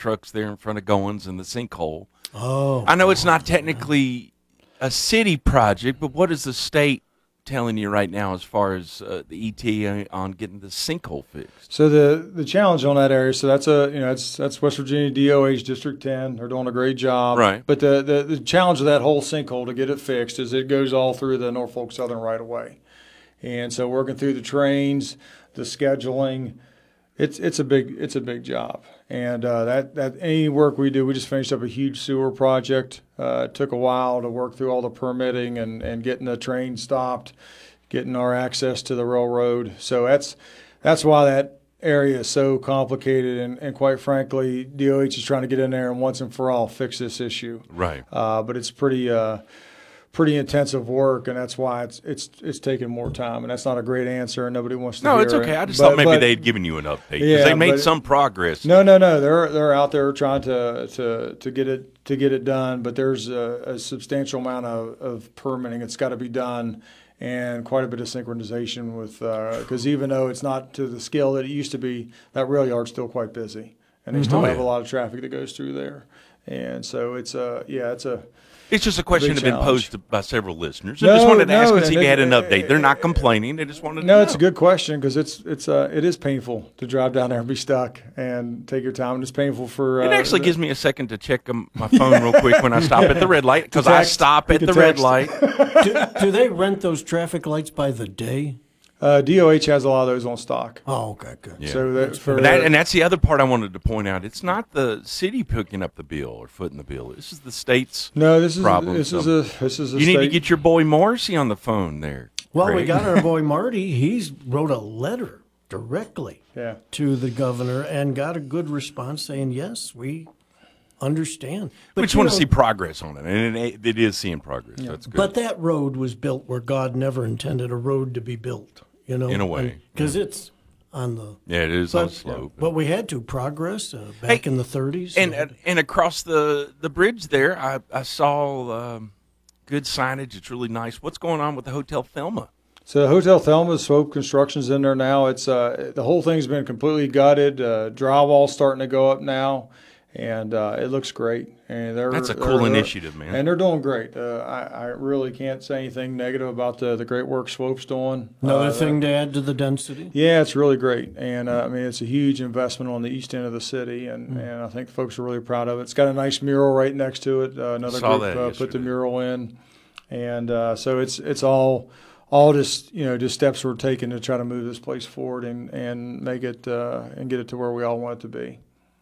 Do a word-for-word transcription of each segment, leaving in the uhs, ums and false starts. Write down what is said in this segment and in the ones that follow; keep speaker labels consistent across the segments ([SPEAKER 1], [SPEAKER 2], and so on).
[SPEAKER 1] trucks there in front of Goins and the sinkhole.
[SPEAKER 2] Oh.
[SPEAKER 1] I know it's not technically a city project, but what is the state telling you right now as far as uh, the E T A on getting the sinkhole fixed?
[SPEAKER 3] So the the challenge on that area, so that's a you know that's that's West Virginia D O H District ten. They're doing a great job.
[SPEAKER 1] Right.
[SPEAKER 3] But the, the the challenge of that whole sinkhole to get it fixed is it goes all through the Norfolk Southern right of way, and so working through the trains, the scheduling, it's it's a big it's a big job. And uh, that that any work we do, we just finished up a huge sewer project. Uh, it took a while to work through all the permitting and, and getting the train stopped, getting our access to the railroad. So that's that's why that area is so complicated. And, and quite frankly, D O H is trying to get in there and once and for all fix this issue.
[SPEAKER 1] Right.
[SPEAKER 3] Uh, but it's pretty uh, pretty intensive work, and that's why it's it's it's taking more time. And that's not a great answer, and nobody wants to
[SPEAKER 1] No,
[SPEAKER 3] hear
[SPEAKER 1] it's okay.
[SPEAKER 3] it.
[SPEAKER 1] I just
[SPEAKER 3] But-
[SPEAKER 1] thought maybe
[SPEAKER 3] but-
[SPEAKER 1] they'd given you an update because
[SPEAKER 3] Yeah,
[SPEAKER 1] they made
[SPEAKER 3] but-
[SPEAKER 1] some progress.
[SPEAKER 3] No, no, no. They're they're out there trying to to, to get it to get it done, but there's a, a substantial amount of, of permitting. It's got to be done, and quite a bit of synchronization with because even though it's not to the scale that it used to be, that rail yard's still quite busy, and they still
[SPEAKER 1] Oh,
[SPEAKER 3] have
[SPEAKER 1] yeah.
[SPEAKER 3] a lot of traffic that goes through there, and so it's a yeah, it's a
[SPEAKER 1] It's just a question
[SPEAKER 3] Big
[SPEAKER 1] that had been
[SPEAKER 3] challenge.
[SPEAKER 1] posed by several listeners. I
[SPEAKER 3] No,
[SPEAKER 1] just wanted to ask
[SPEAKER 3] no,
[SPEAKER 1] and see if
[SPEAKER 3] and
[SPEAKER 1] you had an
[SPEAKER 3] it-
[SPEAKER 1] update. They're not complaining. They just wanted to
[SPEAKER 3] no,
[SPEAKER 1] know.
[SPEAKER 3] it's a good question because it's it's uh it is painful to drive down there and be stuck and take your time, and it's painful for. Uh,
[SPEAKER 1] It actually gives me a second to check um, my phone real quick when I stop at the red light because I
[SPEAKER 3] text.
[SPEAKER 1] stop
[SPEAKER 3] You
[SPEAKER 1] at
[SPEAKER 3] can
[SPEAKER 1] the red
[SPEAKER 3] text.
[SPEAKER 1] light.
[SPEAKER 2] do, do they rent those traffic lights by the day?
[SPEAKER 3] Uh, D O H has a lot of those on stock.
[SPEAKER 2] Oh, okay, good.
[SPEAKER 1] Yeah.
[SPEAKER 3] So that for
[SPEAKER 1] But that, and that's the other part I wanted to point out. It's not the city picking up the bill or footing the bill. This is the state's.
[SPEAKER 3] no, this is
[SPEAKER 1] problem,
[SPEAKER 3] this is
[SPEAKER 1] so
[SPEAKER 3] a this is a
[SPEAKER 1] You need to
[SPEAKER 3] state-
[SPEAKER 1] get your boy Morrissey on the phone there.
[SPEAKER 2] Well, we
[SPEAKER 1] Greg.
[SPEAKER 2] got our boy Marty. He's wrote a letter directly
[SPEAKER 3] yeah.
[SPEAKER 2] to the governor and got a good response saying, yes, we understand.
[SPEAKER 1] We just
[SPEAKER 2] you
[SPEAKER 1] want to
[SPEAKER 2] know,
[SPEAKER 1] see progress on it, and it, it is seeing progress. That's good.
[SPEAKER 2] But that road was built where God never intended a road to be built, you know?
[SPEAKER 1] In a way,
[SPEAKER 2] Because it's on the
[SPEAKER 1] yeah, it is on a
[SPEAKER 2] but,
[SPEAKER 1] slope.
[SPEAKER 2] but we had to progress uh, back
[SPEAKER 1] Hey,
[SPEAKER 2] in the thirties.
[SPEAKER 1] And and, and across the, the bridge there, I, I saw um, good signage. It's really nice. What's going on with the Hotel Thelma?
[SPEAKER 3] So Hotel Thelma, Swope Construction's in there now. It's uh, the whole thing's been completely gutted. Uh, drywall's starting to go up now, and uh, it looks great. And they're
[SPEAKER 1] That's a
[SPEAKER 3] they're-
[SPEAKER 1] cool
[SPEAKER 3] they're-
[SPEAKER 1] initiative, man.
[SPEAKER 3] And they're doing great. Uh, I, I really can't say anything negative about the, the great work Swope's doing.
[SPEAKER 2] Another
[SPEAKER 3] Uh,
[SPEAKER 2] thing to add to the density.
[SPEAKER 3] Yeah, it's really great, and uh, I mean it's a huge investment on the east end of the city, and, and I think folks are really proud of it. It's got a nice mural right next to it. Uh, another
[SPEAKER 1] Saw
[SPEAKER 3] group
[SPEAKER 1] that
[SPEAKER 3] uh, put the
[SPEAKER 1] yesterday.
[SPEAKER 3] mural in, and uh, so it's it's all all just you know just steps we're taking to try to move this place forward and and make it uh, and get it to where we all want it to be.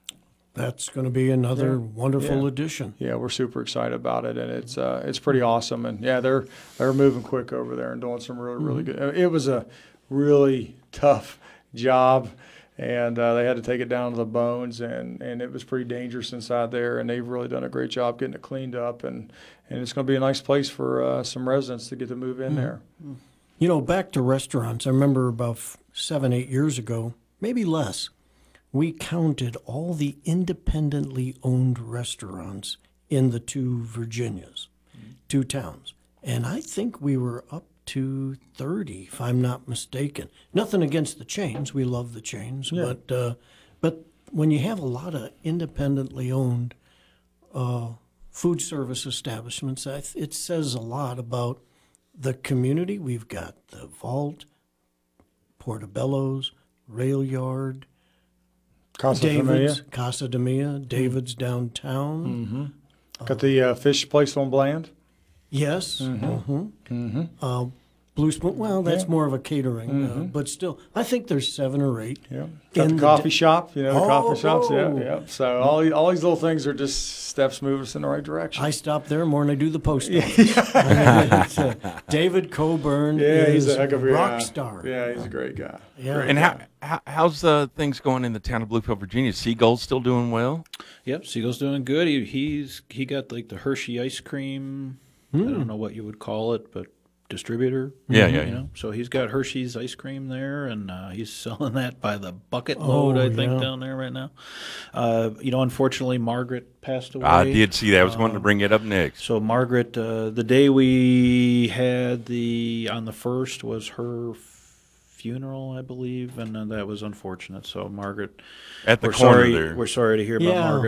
[SPEAKER 2] That's going to be another
[SPEAKER 3] Yeah.
[SPEAKER 2] wonderful
[SPEAKER 3] Yeah.
[SPEAKER 2] addition.
[SPEAKER 3] Yeah, we're super excited about it, and it's uh, it's pretty awesome. And yeah, they're they're moving quick over there and doing some really really
[SPEAKER 2] Mm-hmm.
[SPEAKER 3] good. It was a really tough job, and uh, they had to take it down to the bones, and, and it was pretty dangerous inside there. And they've really done a great job getting it cleaned up, and, and it's going to be a nice place for uh, some residents to get to move in there.
[SPEAKER 2] You know, back to restaurants, I remember about f- seven, eight years ago, maybe less, we counted all the independently owned restaurants in the two Virginias, two towns. And I think we were up to thirty, if I'm not mistaken. Nothing against the chains. We love the chains.
[SPEAKER 3] Yeah.
[SPEAKER 2] But, uh, but when you have a lot of independently owned uh, food service establishments, I th- it says a lot about the community. We've got the Vault, Portobello's, Rail Yard,
[SPEAKER 3] Casa
[SPEAKER 2] David's,
[SPEAKER 3] Familia.
[SPEAKER 2] Casa de Mia, David's downtown.
[SPEAKER 3] Got the uh, fish place on Bland.
[SPEAKER 2] Yes. Mm-hmm. Mm-hmm. Uh, Blue Spoon, well, that's
[SPEAKER 3] Yeah.
[SPEAKER 2] more of a catering, uh, but still, I think there's seven or eight.
[SPEAKER 3] Yeah, got
[SPEAKER 2] In
[SPEAKER 3] the
[SPEAKER 2] the
[SPEAKER 3] coffee
[SPEAKER 2] d-
[SPEAKER 3] shop. You know, the
[SPEAKER 2] Oh,
[SPEAKER 3] coffee shops. Yeah,
[SPEAKER 2] oh.
[SPEAKER 3] yeah. So all the- all these little things are just steps moving us in the right direction.
[SPEAKER 2] I stop there more than I do the post office. It's, uh, David Coburn
[SPEAKER 3] yeah,
[SPEAKER 2] is
[SPEAKER 3] he's a heck of a
[SPEAKER 2] rock
[SPEAKER 3] guy.
[SPEAKER 2] star.
[SPEAKER 3] Yeah, he's a great guy.
[SPEAKER 2] Yeah.
[SPEAKER 3] Great
[SPEAKER 1] And
[SPEAKER 3] guy.
[SPEAKER 1] how, how how's uh, things going in the town of Bluefield, Virginia? Seagull's still doing well?
[SPEAKER 4] Yep, Siegel's doing good. He, he's he got like the Hershey ice cream. I don't know what you would call it, but distributor.
[SPEAKER 1] Yeah, yeah,
[SPEAKER 4] You
[SPEAKER 1] yeah.
[SPEAKER 4] know, so he's got Hershey's ice cream there, and uh, he's selling that by the bucket
[SPEAKER 2] Oh,
[SPEAKER 4] load. I think
[SPEAKER 2] yeah.
[SPEAKER 4] down there right now. Uh, you know, unfortunately, Margaret passed away.
[SPEAKER 1] I did see that. I was wanting to bring it up next.
[SPEAKER 4] So Margaret, uh, the day we had the on the first was her funeral, I believe, and uh, that was unfortunate. So Margaret,
[SPEAKER 1] At the
[SPEAKER 4] we're
[SPEAKER 1] corner
[SPEAKER 4] sorry,
[SPEAKER 1] there.
[SPEAKER 4] we're sorry to hear about
[SPEAKER 2] Yeah.
[SPEAKER 4] Margaret.